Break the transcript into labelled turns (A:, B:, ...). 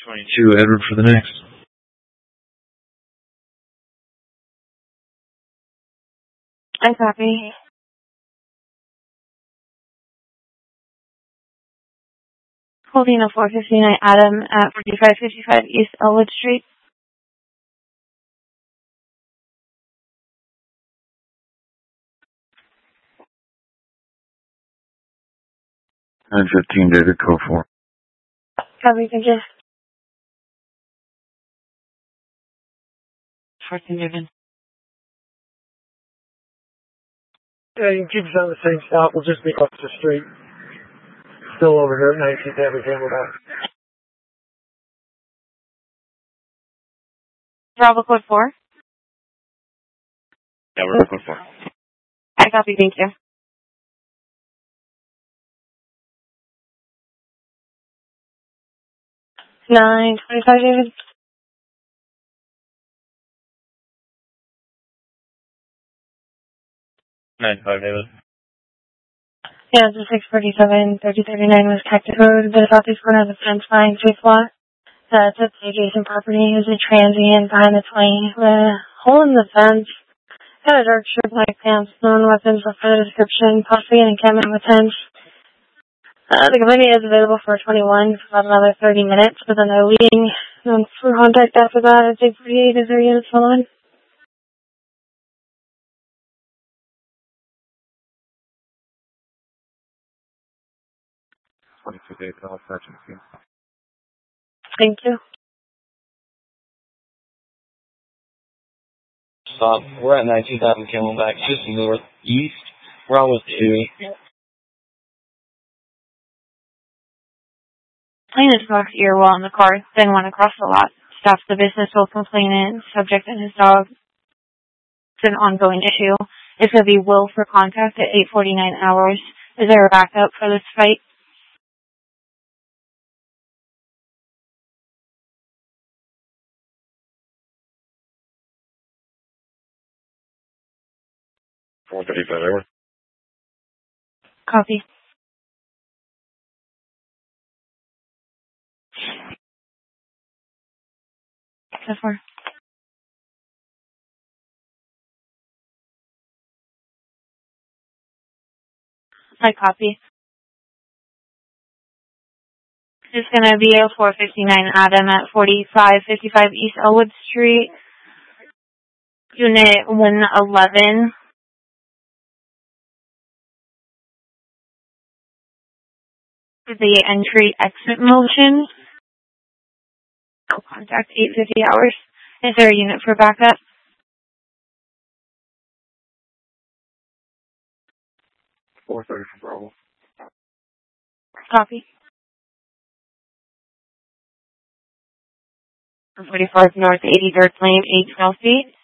A: 22, Edward for the next.
B: I copy. Holding a 459 Adam at 4555 East Elwood Street.
A: $915, David, code 4.
B: Copy, thank you. 14 David.
C: Yeah, you can keep us on the same stop. We'll just be across the street. Still over here at 19th Avenue, Camelback.
B: Bravo code 4.
A: Yeah, we're code 4.
B: I copy, thank you. $925 David.
A: 95, David.
B: Yeah, it's a 647, 3039 West Cactus Road. The southeast corner of the fence line, 3 lot. That's at the adjacent property. Is a transient behind the 20. The hole in the fence got a dark strip like pants, known weapons for further description, possibly an encampment with tents. The complaint is available for 21 for about another 30 minutes, but then they're leaving for contact after that. It's 848. Is there units following? Thank you.
D: Stop. We're at 19th Avenue, Camelback, just northeast. We're almost 2.
B: Plaintiff walks ear while in the car, then went across the lot. Stops the business while complainant, subject and his dog. It's an ongoing issue. It's going to be will for contact at 8:49 hours. Is there a backup for this fight?
A: $435,
B: Copy. So far. I copy. It's going to be a 459 Adam at 4555 East Elwood Street. Unit 111. The entry-exit motion. Contact 8:50 hours. Is there a unit for backup?
A: $430 for Bravo.
B: Copy. 45 North 83rd Lane, 8 South Street.